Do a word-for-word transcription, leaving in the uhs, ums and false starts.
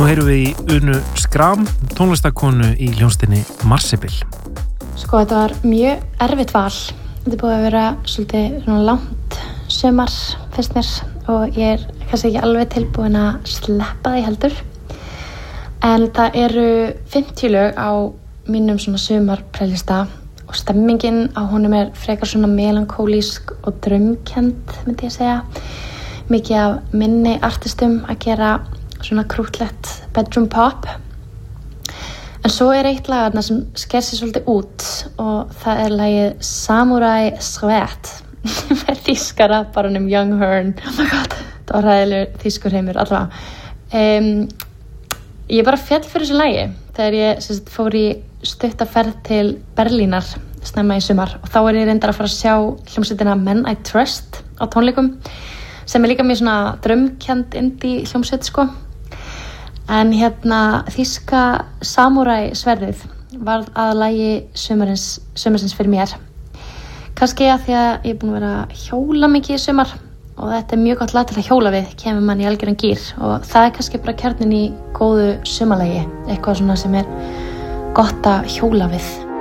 Nú heyrum við í Unu Skram, tónlistarkonu í hljómsveitinni Marsibil. Sko, þetta var mjög erfitt val. Þetta er búið að vera svolítið svona langt sumar, finnst mér, og ég er kannski ekki alveg tilbúin að sleppa því heldur. En það eru fimmtíu lög á mínum svona sumarplaylista og stemmingin á honum er frekar svona melankólísk og draumkennd, myndi ég segja. Mikið af minni artistum að gera svona krútlegt bedroom pop. En svo er eitt lag þarna sem sker sig svolítið út og það er lagið Samurai Sweat með þýska rapparanum Young Horn. Oh my god, það var hræðilegur þýskur heimur allavega. Um, ég bara féll fyrir þessu lagi þegar ég sem sagt, fór í stuttaferð til Berlínar snemma í sumar og þá er ég reyndar að fara að sjá hljómsveitina Men I Trust á tónleikum sem er líka mjög svona draumkennd indie hljómsveit sko. En hérna þýska Samurai sverðið varð að lagi sumarins, sumarsins fyrir mér. Kannski að því að ég er búin að vera að hjóla mikið í sumar og þetta er mjög gott lag til að hjóla við, kemur mann í algjöran gír og það er kannski bara kjarninn í góðu sumarlagi, eitthvað svona sem er gott að hjóla við.